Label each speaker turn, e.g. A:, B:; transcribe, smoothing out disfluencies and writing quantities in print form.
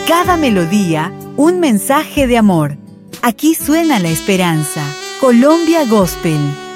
A: Cada melodía, un mensaje de amor. Aquí suena la esperanza. Colombia Gospel.